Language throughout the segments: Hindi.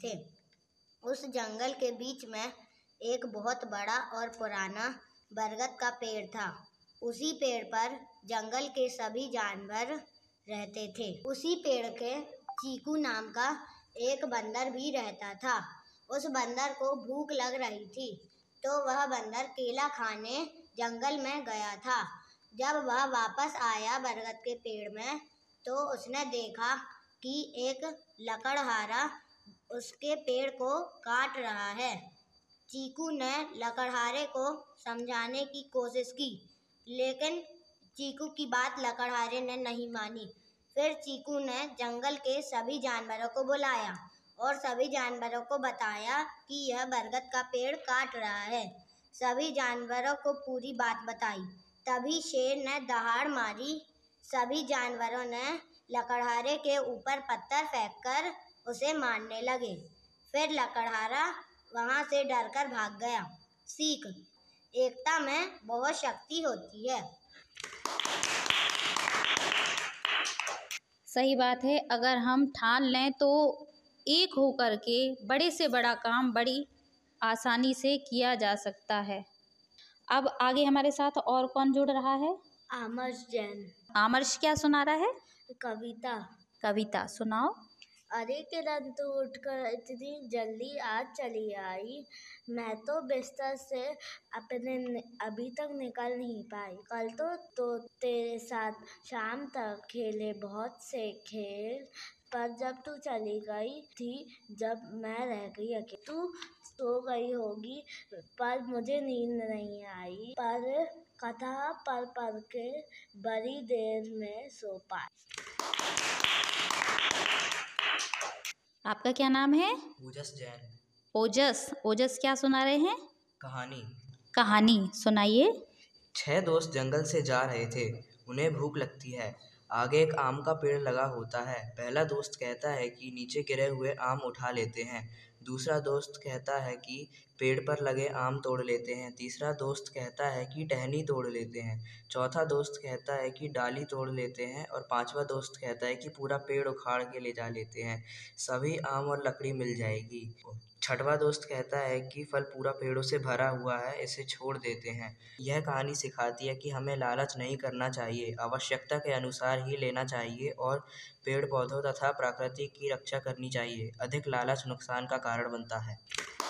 थे। उस जंगल के बीच में एक बहुत बड़ा और पुराना बरगद का पेड़ था। उसी पेड़ पर जंगल के सभी जानवर रहते थे। उसी पेड़ के चीकू नाम का एक बंदर भी रहता था। उस बंदर को भूख लग रही थी, तो वह बंदर केला खाने जंगल में गया था। जब वह वापस आया बरगद के पेड़ में, तो उसने देखा कि एक लकड़हारा उसके पेड़ को काट रहा है। चीकू ने लकड़हारे को समझाने की कोशिश की, लेकिन चीकू की बात लकड़हारे ने नहीं मानी। फिर चीकू ने जंगल के सभी जानवरों को बुलाया और सभी जानवरों को बताया कि यह बरगद का पेड़ काट रहा है। सभी जानवरों को पूरी बात बताई। तभी शेर ने दहाड़ मारी। सभी जानवरों ने लकड़हारे के ऊपर पत्थर फेंककर उसे मारने लगे। फिर लकड़हारा वहां से डरकर भाग गया। सीख: एकता में बहुत शक्ति होती है। सही बात है। अगर हम ठान लें तो एक होकर के बड़े से बड़ा काम बड़ी आसानी से किया जा सकता है। अब आगे हमारे साथ और कौन जुड़ रहा है? आमर्श जैन। आमर्श क्या सुना रहा है? कविता। कविता सुनाओ। अरे किरण, तू उठकर इतनी जल्दी आज चली आई। मैं तो बिस्तर से अभी तक निकल नहीं पाई। कल तो तेरे साथ शाम तक खेले बहुत से खेल, पर जब तू चली गई थी, जब मैं रह गई अकेली। तू सो गई होगी, पर मुझे नींद नहीं आई। पर कथा पढ़ के बड़ी देर में सो पाई। आपका क्या नाम है? ओजस जैन। ओजस। ओजस क्या सुना रहे हैं? कहानी। कहानी सुनाइए। 6 दोस्त जंगल से जा रहे थे। उन्हें भूख लगती है। आगे एक आम का पेड़ लगा होता है। पहला दोस्त कहता है कि नीचे गिरे हुए आम उठा लेते हैं। दूसरा दोस्त कहता है कि पेड़ पर लगे आम तोड़ लेते हैं। तीसरा दोस्त कहता है कि टहनी तोड़ लेते हैं। चौथा दोस्त कहता है कि डाली तोड़ लेते हैं और पांचवा दोस्त कहता है कि पूरा पेड़ उखाड़ के ले जा लेते हैं, सभी आम और लकड़ी मिल जाएगी। छठवां दोस्त कहता है कि फल पूरा पेड़ों से भरा हुआ है, इसे छोड़ देते हैं। यह कहानी सिखाती है कि हमें लालच नहीं करना चाहिए, आवश्यकता के अनुसार ही लेना चाहिए और पेड़ पौधों तथा प्रकृति की रक्षा करनी चाहिए। अधिक लालच नुकसान का कारण बनता है।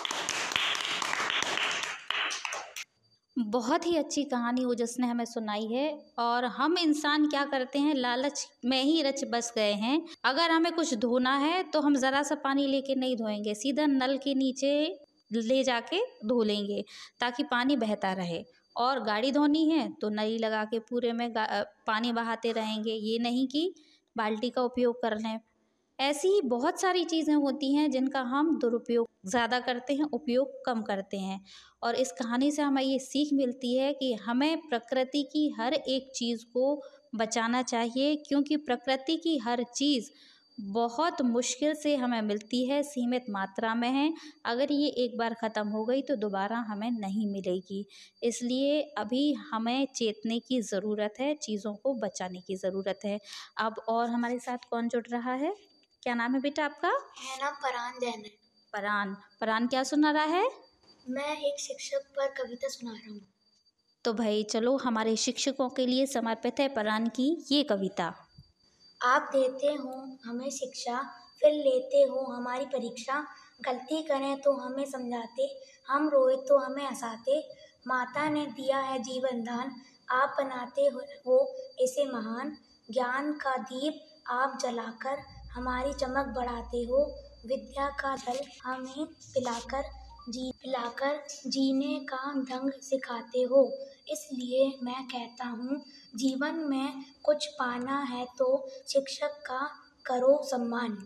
बहुत ही अच्छी कहानी ओजस ने हमें सुनाई है। और हम इंसान क्या करते हैं, लालच में ही रच बस गए हैं। अगर हमें कुछ धोना है तो हम ज़रा सा पानी लेके नहीं धोएंगे, सीधा नल के नीचे ले जाके धो लेंगे ताकि पानी बहता रहे। और गाड़ी धोनी है तो नली लगा के पूरे में पानी बहाते रहेंगे, ये नहीं कि बाल्टी का उपयोग कर लें। ऐसी ही बहुत सारी चीज़ें होती हैं जिनका हम दुरुपयोग ज़्यादा करते हैं, उपयोग कम करते हैं। और इस कहानी से हमें ये सीख मिलती है कि हमें प्रकृति की हर एक चीज़ को बचाना चाहिए, क्योंकि प्रकृति की हर चीज़ बहुत मुश्किल से हमें मिलती है, सीमित मात्रा में है। अगर ये एक बार ख़त्म हो गई तो दोबारा हमें नहीं मिलेगी। इसलिए अभी हमें चेतने की ज़रूरत है, चीज़ों को बचाने की ज़रूरत है। अब और हमारे साथ कौन जुड़ रहा है? क्या नाम है बेटा आपका? मेरा नाम परान जैन है। परान क्या सुना रहा है? मैं एक शिक्षक पर कविता सुना रहा हूँ। तो भाई चलो, हमारे शिक्षकों के लिए समर्पित है परान की ये कविता। आप देते हो हमें शिक्षा, फिर लेते हो हमारी परीक्षा। गलती करें तो हमें समझाते, हम रोए तो हमें हंसाते। माता ने दिया है जीवन दान, आप बनाते हो इसे महान। ज्ञान का दीप आप जलाकर हमारी चमक बढ़ाते हो। विद्या का जल हमें पिलाकर जीने का ढंग सिखाते हो। इसलिए मैं कहता हूँ, जीवन में कुछ पाना है तो शिक्षक का करो सम्मान।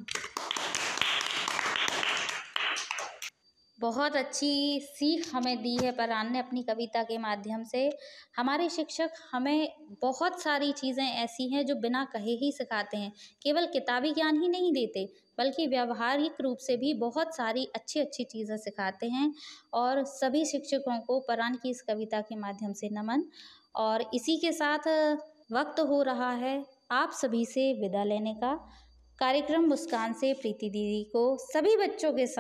बहुत अच्छी सीख हमें दी है परान ने अपनी कविता के माध्यम से। हमारे शिक्षक हमें बहुत सारी चीज़ें ऐसी हैं जो बिना कहे ही सिखाते हैं। केवल किताबी ज्ञान ही नहीं देते, बल्कि व्यावहारिक रूप से भी बहुत सारी अच्छी अच्छी चीज़ें सिखाते हैं। और सभी शिक्षकों को परान की इस कविता के माध्यम से नमन। और इसी के साथ वक्त हो रहा है आप सभी से विदा लेने का। कार्यक्रम मुस्कान से प्रीति दीदी को सभी बच्चों के साथ